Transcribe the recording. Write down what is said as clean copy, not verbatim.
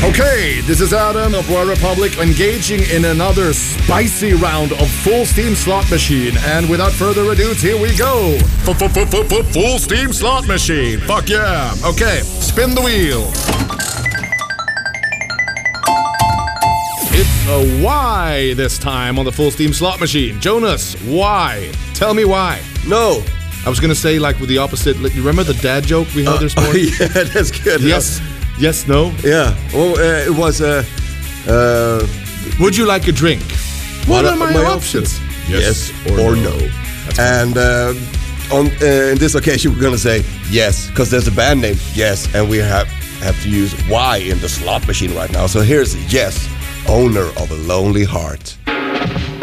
Okay, this is Adam of Royal Republic engaging in another spicy round of Full Steam Slot Machine. And without further ado, here we go. Full Steam Slot Machine. Fuck yeah. Okay, spin the wheel. It's a Y this time on the Full Steam Slot Machine. Jonas, why? Tell me why. No. I was gonna say like with the opposite. Like, you remember the dad joke we had this morning? Yeah, that's good. Yes. Yes, no? Yeah. Well, it was Would you like a drink? What are my options? Yes or no. And in this occasion, we're gonna say yes, because there's a band name, Yes, and we have to use Y in the slot machine right now. So here's Yes, owner of a lonely heart.